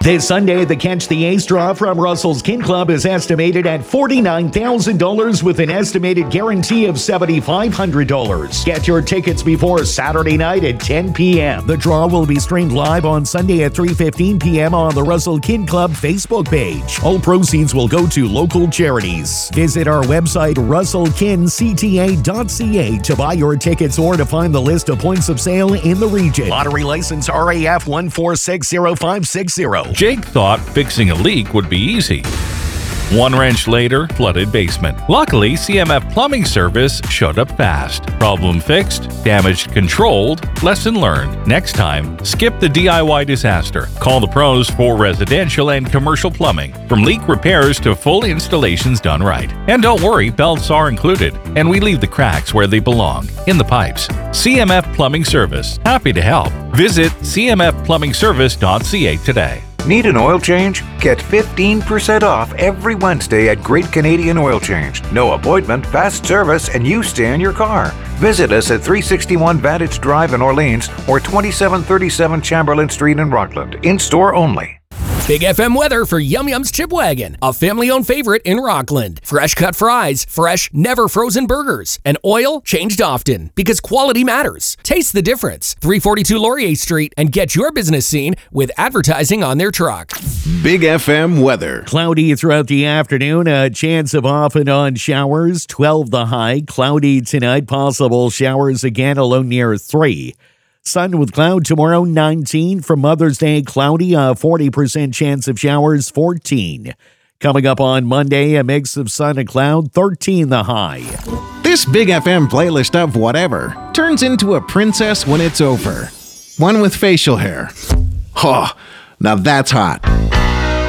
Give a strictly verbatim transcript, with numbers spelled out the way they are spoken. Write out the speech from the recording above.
This Sunday, the Catch the Ace draw from Russell's Kin Club is estimated at forty-nine thousand dollars with an estimated guarantee of seven thousand five hundred dollars. Get your tickets before Saturday night at ten p.m. The draw will be streamed live on Sunday at three fifteen p.m. on the Russell Kin Club Facebook page. All proceeds will go to local charities. Visit our website, russell kin c t a dot c a, to buy your tickets or to find the list of points of sale in the region. Lottery license R A F one four six zero five six zero. Jake thought fixing a leak would be easy. One wrench later, flooded basement. Luckily, C M F Plumbing Service showed up fast. Problem fixed, damage controlled, lesson learned. Next time, skip the D I Y disaster. Call the pros for residential and commercial plumbing, from leak repairs to full installations done right. And don't worry, belts are included, and we leave the cracks where they belong, in the pipes. C M F Plumbing Service, happy to help. Visit c m f plumbing service dot c a today. Need an oil change? Get fifteen percent off every Wednesday at Great Canadian Oil Change. No appointment, fast service, and you stay in your car. Visit us at three sixty-one Vantage Drive in Orleans or twenty-seven thirty-seven Chamberlain Street in Rockland. In-store only. Big F M weather for Yum Yum's Chip Wagon, a family-owned favorite in Rockland. Fresh cut fries, fresh, never frozen burgers, and oil changed often because quality matters. Taste the difference. three forty-two Laurier Street and get your business seen with advertising on their truck. Big F M weather. Cloudy throughout the afternoon, a chance of off and on showers, twelve the high. Cloudy tonight, possible showers again, a low near three. Sun with cloud tomorrow, nineteen. For Mother's Day, cloudy, a forty percent chance of showers, fourteen. Coming up on Monday, a mix of sun and cloud, thirteen the high. This Big F M playlist of whatever turns into a princess when it's over. One with facial hair. Oh, now that's hot.